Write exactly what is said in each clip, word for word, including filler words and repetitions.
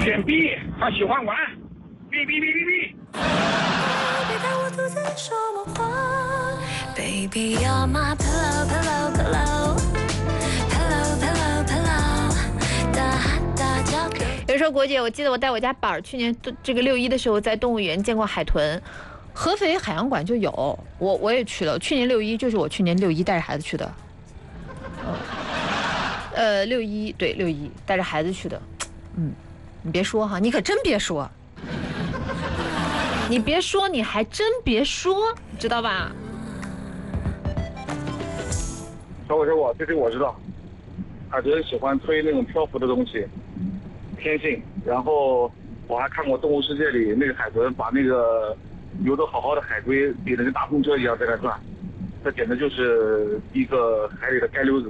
选 B， 他喜欢玩 B B B B B。别带我独自说梦话 ，Baby you're my pillow pillow pillow pillow pillow pillow， 哒哒叫。有人说国姐，我记得我带我家宝儿去年这个六一的时候在动物园见过海豚，合肥海洋馆就有，我我也去了。去年六一就是我去年六一带着孩子去的。呃，六一对六一带着孩子去的，嗯，你别说哈，你可真别说，你别说，你还真别说，知道吧？ 小伙子，我这这我知道，海豚喜欢推那种漂浮的东西，天性。然后我还看过《动物世界》里那个海豚把那个游得好好的海龟比那个大风车一样在那转，这简直就是一个海里的街溜子。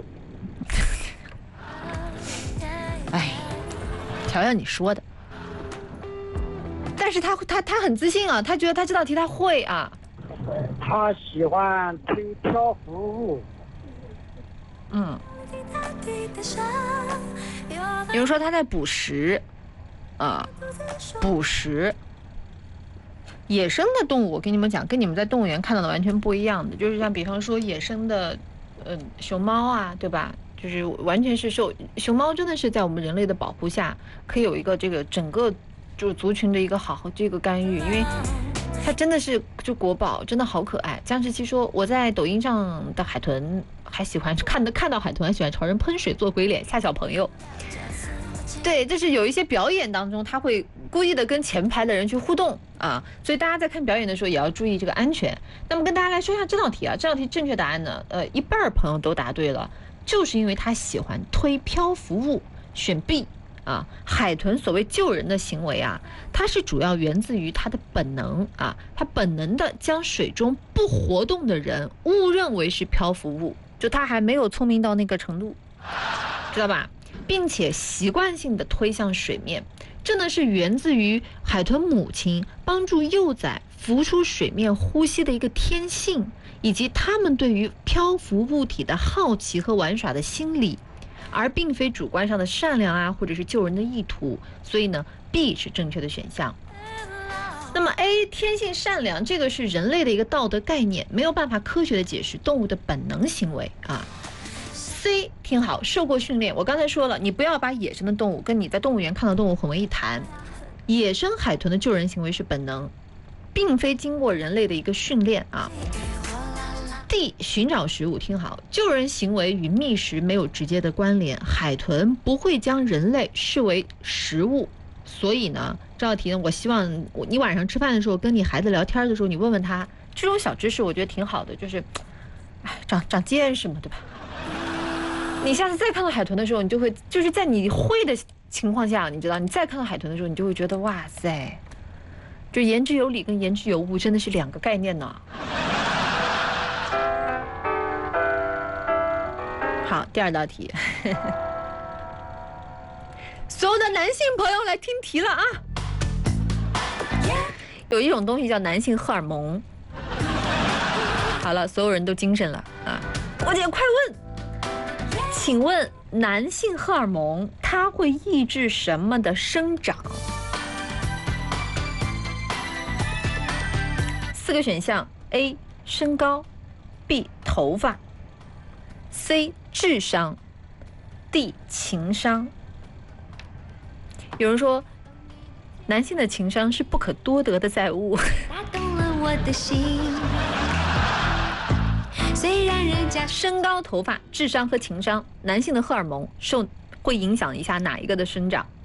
哎，瞧瞧你说的，但是他他他很自信啊，他觉得他这道题他会啊。 他喜欢推漂浮物。 嗯。有人说他在捕食，啊，捕食。野生的动物，我跟你们讲，跟你们在动物园看到的完全不一样的，就是像比方说野生的，呃，熊猫啊，对吧？就是完全是受熊猫真的是在我们人类的保护下，可以有一个这个整个就是族群的一个好好这个干预，因为它真的是就国宝，真的好可爱。江志七说我在抖音上的海豚还喜欢看的看到海豚还喜欢朝人喷水做鬼脸吓小朋友。对，就是有一些表演当中，他会故意的跟前排的人去互动啊，所以大家在看表演的时候也要注意这个安全。那么跟大家来说一下这道题啊，这道题正确答案呢，呃，一半朋友都答对了。就是因为他喜欢推漂浮物，选 B 啊。海豚所谓救人的行为啊，它是主要源自于它的本能啊，它本能的将水中不活动的人误认为是漂浮物，就它还没有聪明到那个程度，知道吧？并且习惯性的推向水面，这呢是源自于海豚母亲帮助幼崽浮出水面呼吸的一个天性，以及他们对于漂浮物体的好奇和玩耍的心理，而并非主观上的善良啊，或者是救人的意图。所以呢 B 是正确的选项。那么 A 天性善良，这个是人类的一个道德概念，没有办法科学的解释动物的本能行为啊。C 听好，受过训练。我刚才说了，你不要把野生的动物跟你在动物园看到动物混为一谈。野生海豚的救人行为是本能，并非经过人类的一个训练啊。D 寻找食物，听好，救人行为与觅食没有直接的关联，海豚不会将人类视为食物。所以呢，这道题呢，我希望你晚上吃饭的时候跟你孩子聊天的时候，你问问他这种小知识，我觉得挺好的，就是哎长长见识嘛，对吧？你下次再看到海豚的时候，你就会就是在你会的情况下，你知道，你再看到海豚的时候，你就会觉得哇塞，就言之有理跟言之有物真的是两个概念呢。好，第二道题，所有的男性朋友来听题了啊！有一种东西叫男性荷尔蒙。好了，所有人都精神了啊！我姐快问。请问男性荷尔蒙它会抑制什么的生长？四个选项 ：A 身高 ，B 头发 ，C 智商 ，D 情商。有人说，男性的情商是不可多得的债务。打动了我的心。虽然人家身高、头发、智商和情商，男性的荷尔蒙受会影响一下哪一个的生长？